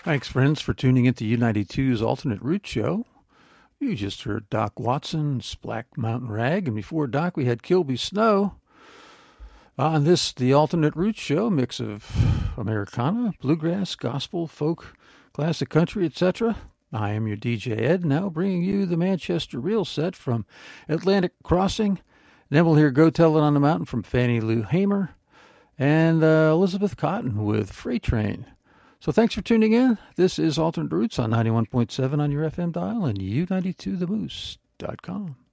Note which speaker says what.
Speaker 1: Thanks, friends, for tuning into U92's Alternate Route Show. You just heard Doc Watson's Black Mountain Rag, and before Doc, we had Kilby Snow. On this, the Alternate Route Show, mix of Americana, bluegrass, gospel, folk, classic country, etc. I am your DJ Ed, now bringing you the Manchester Reel set from Atlantic Crossing. Then we'll hear Go Tell It on the Mountain from Fannie Lou Hamer, and Elizabeth Cotton with Freight Train. So thanks for tuning in. This is Alternate Routes on 91.7 on your FM dial and U92themoose.com.